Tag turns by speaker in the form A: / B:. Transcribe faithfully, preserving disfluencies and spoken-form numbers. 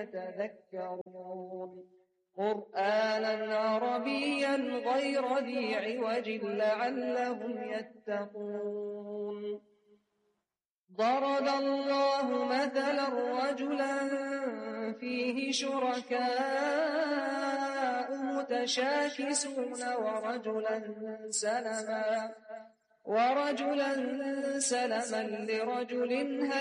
A: يتذكرون قرآنا عربيا غير ذي عوج لعلهم يتقون ضرب الله مثلا رجلا فيه شركاء متشاكسون ورجلا سلما ورجلا سلما لرجل